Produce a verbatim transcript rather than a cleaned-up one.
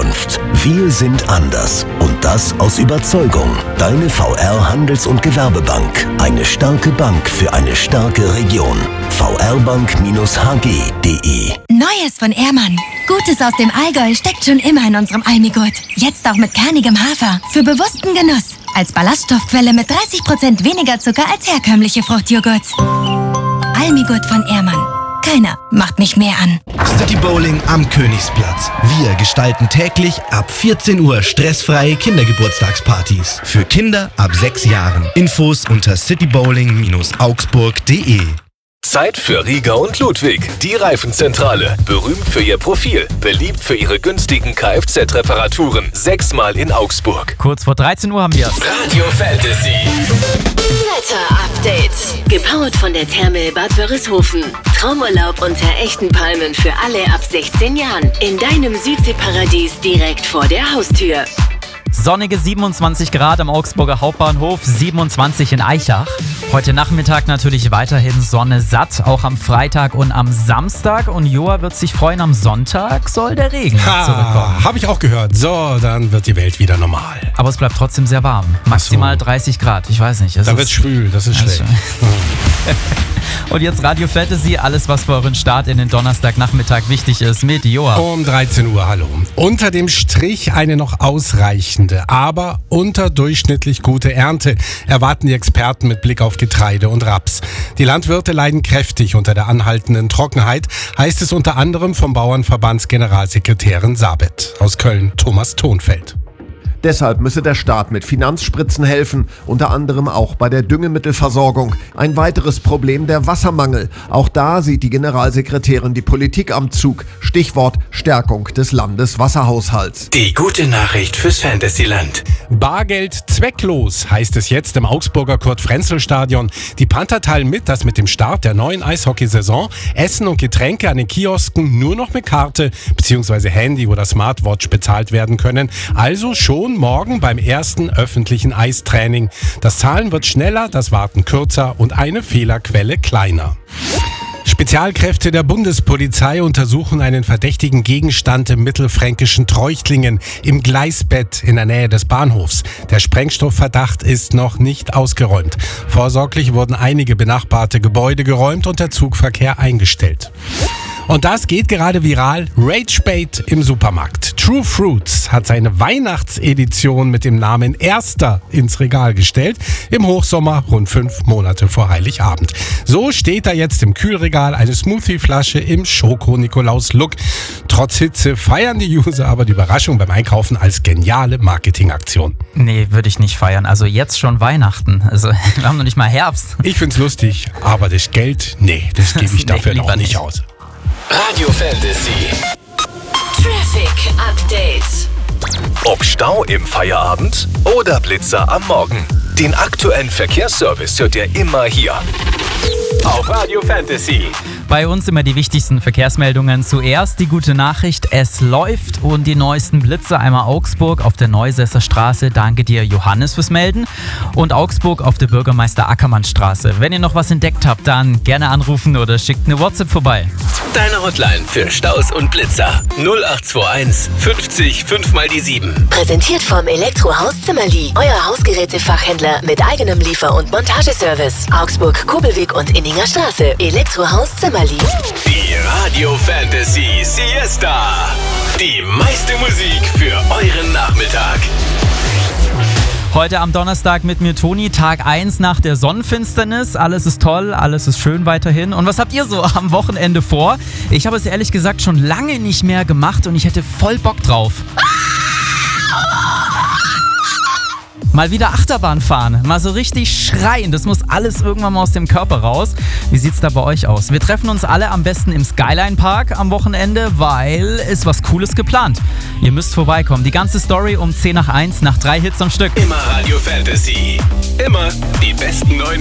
Zukunft. Wir sind anders. Und das aus Überzeugung. Deine V R Handels- und Gewerbebank. Eine starke Bank für eine starke Region. v r bank Bindestrich h g punkt d e Neues von Ehrmann. Gutes aus dem Allgäu steckt schon immer in unserem Almigurt. Jetzt auch mit kernigem Hafer. Für bewussten Genuss. Als Ballaststoffquelle mit dreißig Prozent weniger Zucker als herkömmliche Fruchtjoghurts. Almigurt von Ehrmann. Keiner macht mich mehr an. City Bowling am Königsplatz. Wir gestalten täglich ab vierzehn Uhr stressfreie Kindergeburtstagspartys. Für Kinder ab sechs Jahren. Infos unter citybowling Bindestrich augsburg punkt d e. Zeit für Rieger und Ludwig, die Reifenzentrale. Berühmt für ihr Profil, beliebt für ihre günstigen Kfz-Reparaturen. Sechsmal in Augsburg. Kurz vor dreizehn Uhr haben wir Radio Fantasy. Wetter-Update. Gepowert von der Therme Bad Wörishofen. Traumurlaub unter echten Palmen für alle ab sechzehn Jahren. In deinem Südseeparadies direkt vor der Haustür. sonnige siebenundzwanzig Grad am Augsburger Hauptbahnhof, siebenundzwanzig in Eichach. Heute Nachmittag natürlich weiterhin Sonne satt, auch am Freitag und am Samstag. Und Joa wird sich freuen, am Sonntag soll der Regen ha, zurückkommen. Habe ich auch gehört. So, dann wird die Welt wieder normal. Aber es bleibt trotzdem sehr warm. Maximal so. dreißig Grad, ich weiß nicht. Da wird schwül, das ist schlecht. Und jetzt Radio Fantasy, alles was für euren Start in den Donnerstagnachmittag wichtig ist mit Joa. Um dreizehn Uhr, hallo. Unter dem Strich eine noch ausreichende, aber unterdurchschnittlich gute Ernte erwarten die Experten mit Blick auf Getreide und Raps. Die Landwirte leiden kräftig unter der anhaltenden Trockenheit, heißt es unter anderem vom Bauernverbandsgeneralsekretärin Sabet. Aus Köln Thomas Thonfeld. Deshalb müsse der Staat mit Finanzspritzen helfen, unter anderem auch bei der Düngemittelversorgung. Ein weiteres Problem der Wassermangel. Auch da sieht die Generalsekretärin die Politik am Zug. Stichwort Stärkung des Landeswasserhaushalts. Die gute Nachricht fürs Fantasyland. Bargeld zwecklos, heißt es jetzt im Augsburger Kurt-Frenzel-Stadion. Die Panther teilen mit, dass mit dem Start der neuen Eishockeysaison Essen und Getränke an den Kiosken nur noch mit Karte bzw. Handy oder Smartwatch bezahlt werden können. Also schon morgen beim ersten öffentlichen Eistraining. Das Zahlen wird schneller, das Warten kürzer und eine Fehlerquelle kleiner. Spezialkräfte der Bundespolizei untersuchen einen verdächtigen Gegenstand im mittelfränkischen Treuchtlingen im Gleisbett in der Nähe des Bahnhofs. Der Sprengstoffverdacht ist noch nicht ausgeräumt. Vorsorglich wurden einige benachbarte Gebäude geräumt und der Zugverkehr eingestellt. Und das geht gerade viral. Ragebait im Supermarkt. True Fruits hat seine Weihnachtsedition mit dem Namen Erster ins Regal gestellt. Im Hochsommer, rund fünf Monate vor Heiligabend. So steht da jetzt im Kühlregal eine Smoothie-Flasche im Schoko-Nikolaus-Look. Trotz Hitze feiern die User aber die Überraschung beim Einkaufen als geniale Marketingaktion. Nee, würde ich nicht feiern. Also jetzt schon Weihnachten. Also wir haben noch nicht mal Herbst. Ich find's lustig, aber das Geld, nee, das gebe ich dafür nee, noch nicht, nicht aus. Radio Fantasy. Traffic Update. Ob Stau im Feierabend oder Blitzer am Morgen. Den aktuellen Verkehrsservice hört ihr immer hier. Auf Radio Fantasy. Bei uns immer die wichtigsten Verkehrsmeldungen. Zuerst die gute Nachricht, es läuft und die neuesten Blitzer. Einmal Augsburg auf der Neusesser Straße. Danke dir, Johannes, fürs Melden. Und Augsburg auf der Bürgermeister Ackermann Straße. Wenn ihr noch was entdeckt habt, dann gerne anrufen oder schickt eine WhatsApp vorbei. Deine Hotline für Staus und Blitzer. null acht zwei eins fünfzig fünf mal die sieben. Präsentiert vom Elektrohaus Zimmerli. Euer Hausgerätefachhändler mit eigenem Liefer- und Montageservice. Augsburg, Kobelweg und Inninger Straße. Elektrohaus Zimmerli. Die Radio Fantasy Siesta. Die meiste Musik für euren Nachmittag. Heute am Donnerstag mit mir Toni, Tag eins nach der Sonnenfinsternis. Alles ist toll, alles ist schön weiterhin. Und was habt ihr so am Wochenende vor? Ich habe es ehrlich gesagt schon lange nicht mehr gemacht und ich hätte voll Bock drauf. Mal wieder Achterbahn fahren, mal so richtig schreien, das muss alles irgendwann mal aus dem Körper raus. Wie sieht's da bei euch aus? Wir treffen uns alle am besten im Skyline Park am Wochenende, weil es was Cooles geplant. Ihr müsst vorbeikommen. Die ganze Story um zehn nach eins nach drei Hits am Stück. Immer Radio Fantasy. Immer die besten neuen